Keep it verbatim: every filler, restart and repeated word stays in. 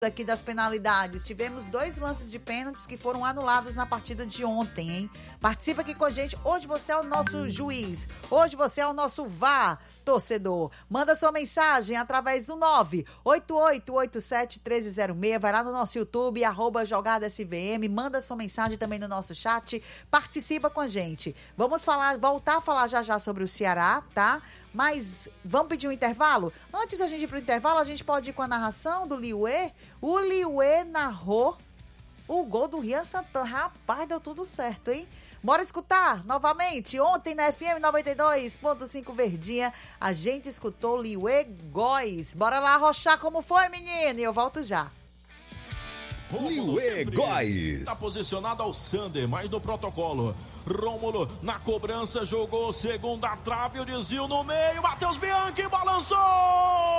aqui das penalidades. Tivemos dois lances de pênaltis que foram anulados na partida de ontem, hein? Participa aqui com a gente. Hoje você é o nosso juiz. Hoje você é o nosso V A R, torcedor. Manda sua mensagem através do nove oito oito oito sete um três zero seis. Vai lá no nosso YouTube, arroba Jogada S V M. Manda sua mensagem também no nosso chat. Participa com a gente. Vamos falar, voltar a falar já já sobre o Ceará, tá? Mas vamos pedir um intervalo? Antes da gente ir pro intervalo, a gente pode ir com a narração do Liuê. O Liuê narrou o gol do Rian Santana. Rapaz, deu tudo certo, hein? Bora escutar novamente. Ontem na F M noventa e dois ponto cinco Verdinha, a gente escutou Liuê Góes. Bora lá arrochar como foi, menino? E eu volto já. Liuê Góes. Tá posicionado ao Sander, mas no protocolo. Rômulo na cobrança, jogou segunda trave, o desvio no meio. Matheus Bianchi balançou!